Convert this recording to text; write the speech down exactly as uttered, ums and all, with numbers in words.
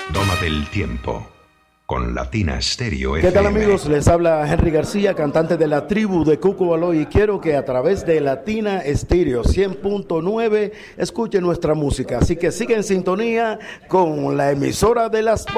Tómate el tiempo con Latina Stereo F M. ¿Qué tal, amigos? Les habla Henry García, cantante de la tribu de Cuco y quiero que a través de Latina Stereo cien punto nueve escuchen nuestra música. Así que sigue en sintonía con la emisora de las